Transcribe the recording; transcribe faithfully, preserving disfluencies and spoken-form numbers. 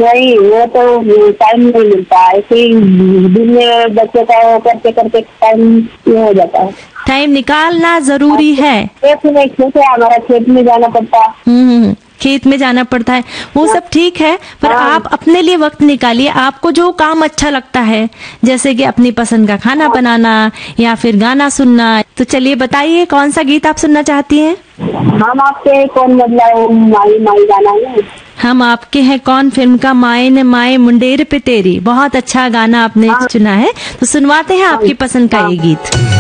नहीं, वो तो टाइम नहीं मिलता, ऐसे ही दिन में बच्चों का वो करते करते टाइम ये हो जाता है। टाइम निकालना जरूरी है। खेत में खेत है हमारा, खेत में जाना पड़ता है। हम्म, खेत में जाना पड़ता है, वो सब ठीक है, पर हाँ। आप अपने लिए वक्त निकालिए। आपको जो काम अच्छा लगता है, जैसे कि अपनी पसंद का खाना बनाना या फिर गाना सुनना, तो चलिए बताइए कौन सा गीत आप सुनना चाहती हैं? हम आपके कौन बदला वो माई माई गाना है। हम आपके हैं कौन फिल्म का माए ने माए मुंडेर पे तेरी, बहुत अच्छा गाना आपने हाँ। चुना है, तो सुनवाते हैं आपकी पसंद का हाँ। ये गीत।